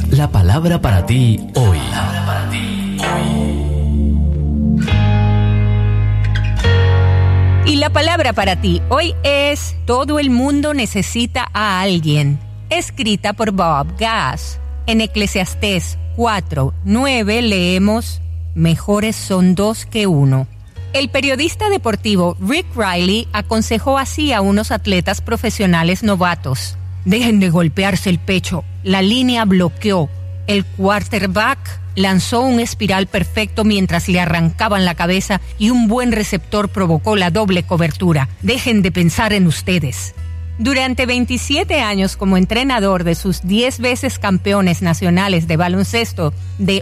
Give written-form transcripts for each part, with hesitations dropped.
la palabra para ti hoy. Y la palabra para ti hoy es Todo el mundo necesita a alguien, escrita por Bob Gass. En Eclesiastés 4:9 leemos: mejores son dos que uno. El periodista deportivo Rick Riley aconsejó así a unos atletas profesionales novatos: dejen de golpearse el pecho, la línea bloqueó, el quarterback lanzó un espiral perfecto mientras le arrancaban la cabeza y un buen receptor provocó la doble cobertura. Dejen de pensar en ustedes. Durante 27 años como entrenador de sus 10 veces campeones nacionales de baloncesto de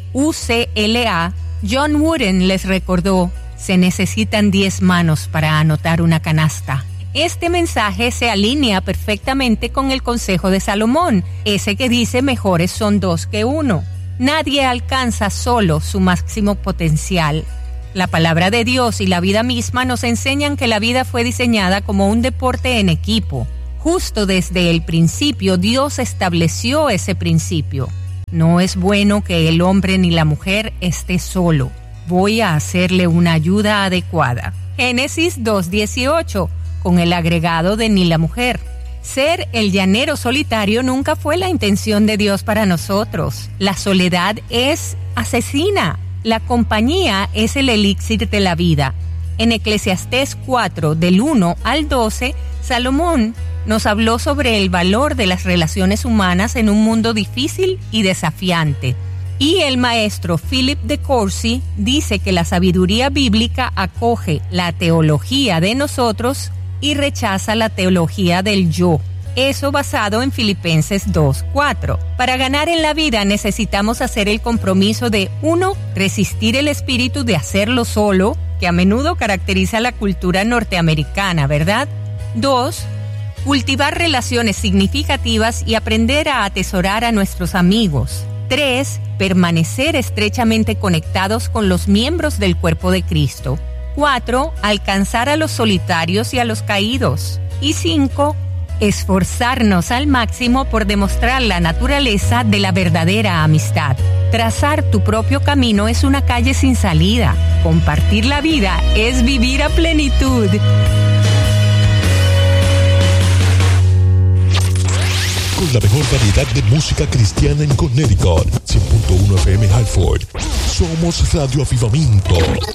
UCLA, John Wooden les recordó: se necesitan 10 manos para anotar una canasta. Este mensaje se alinea perfectamente con el consejo de Salomón, ese que dice mejores son dos que uno. Nadie alcanza solo su máximo potencial. La palabra de Dios y la vida misma nos enseñan que la vida fue diseñada como un deporte en equipo. Justo desde el principio, Dios estableció ese principio. No es bueno que el hombre ni la mujer esté solo. Voy a hacerle una ayuda adecuada. Génesis 2:18, con el agregado de ni la mujer. Ser el llanero solitario nunca fue la intención de Dios para nosotros. La soledad es asesina. La compañía es el elixir de la vida. En Eclesiastés 4, del 1 al 12, Salomón nos habló sobre el valor de las relaciones humanas en un mundo difícil y desafiante. Y el maestro Philip de Courcy dice que la sabiduría bíblica acoge la teología de nosotros y rechaza la teología del yo. Eso basado en Filipenses 2:4. Para ganar en la vida necesitamos hacer el compromiso de 1. Resistir el espíritu de hacerlo solo, que a menudo caracteriza la cultura norteamericana, ¿verdad? 2. Cultivar relaciones significativas y aprender a atesorar a nuestros amigos. 3. Permanecer estrechamente conectados con los miembros del cuerpo de Cristo. 4. Alcanzar a los solitarios y a los caídos. Y 5. Esforzarnos al máximo por demostrar la naturaleza de la verdadera amistad. Trazar tu propio camino es una calle sin salida. Compartir la vida es vivir a plenitud. Con la mejor variedad de música cristiana en Connecticut, 100.1 FM Halford. Somos Radio Avivamiento.